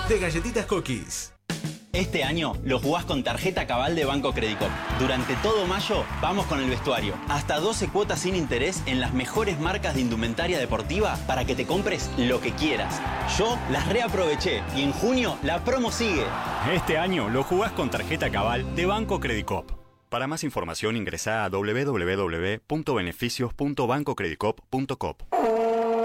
de galletitas Cookies. Este año lo jugás con tarjeta Cabal de Banco Credicop. Durante todo mayo vamos con el vestuario. Hasta 12 cuotas sin interés en las mejores marcas de indumentaria deportiva para que te compres lo que quieras. Yo las reaproveché y en junio la promo sigue. Este año lo jugás con tarjeta Cabal de Banco Credicop. Para más información ingresá a www.beneficios.bancocredicop.com.